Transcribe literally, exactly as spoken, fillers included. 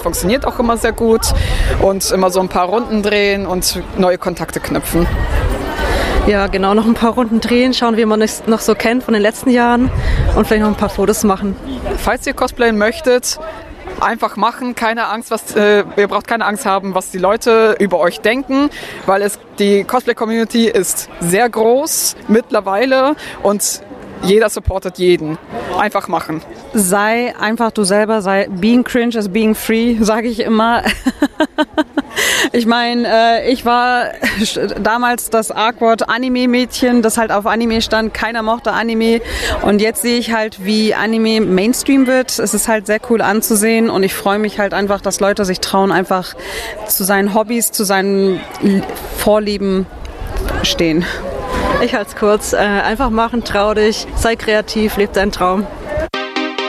funktioniert auch immer sehr gut und immer so ein paar Runden drehen und neue Kontakte knüpfen. Ja, genau, noch ein paar Runden drehen, schauen, wie man es noch so kennt von den letzten Jahren und vielleicht noch ein paar Fotos machen. Falls ihr cosplayen möchtet, einfach machen, keine Angst, was, äh, ihr braucht keine Angst haben, was die Leute über euch denken, weil es die Cosplay-Community ist sehr groß mittlerweile und jeder supportet jeden. Einfach machen. Sei einfach du selber, sei being cringe is being free, sage ich immer. Ich meine, äh, ich war damals das awkward Anime-Mädchen, das halt auf Anime stand. Keiner mochte Anime. Und jetzt sehe ich halt, wie Anime Mainstream wird. Es ist halt sehr cool anzusehen. Und ich freue mich halt einfach, dass Leute sich trauen, einfach zu seinen Hobbys, zu seinen Vorlieben stehen. Ich halte es kurz. Äh, einfach machen, trau dich, sei kreativ, leb deinen Traum.